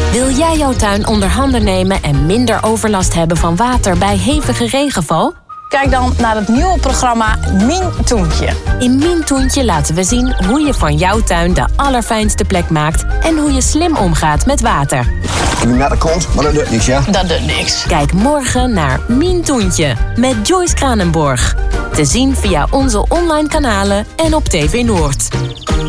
Wil jij jouw tuin onder handen nemen en minder overlast hebben van water bij hevige regenval? Kijk dan naar het nieuwe programma Mien Toentje. In Mien Toentje laten we zien hoe je van jouw tuin de allerfijnste plek maakt en hoe je slim omgaat met water. Ik heb naar de kont, maar dat doet niks, ja? Dat doet niks. Kijk morgen naar Mien Toentje met Joyce Kranenborg. Te zien via onze online kanalen en op TV Noord.